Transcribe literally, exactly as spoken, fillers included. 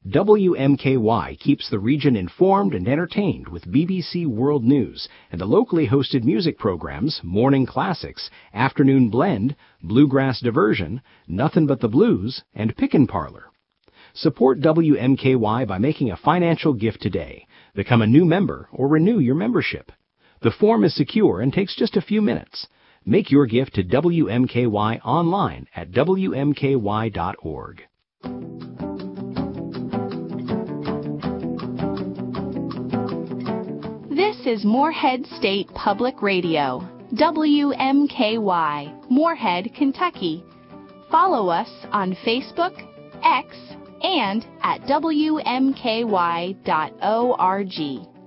W M K Y keeps the region informed and entertained with B B C World News and the locally hosted music programs Morning Classics, Afternoon Blend, Bluegrass Diversion, Nothin' But the Blues, and Pickin' Parlor. Support W M K Y by making a financial gift today. Become a new member or renew your membership. The form is secure and takes just a few minutes. Make your gift to W M K Y online at W M K Y dot org. This is Moorhead State Public Radio, W M K Y, Moorhead, Kentucky. Follow us on Facebook, X, and at W M K Y dot org.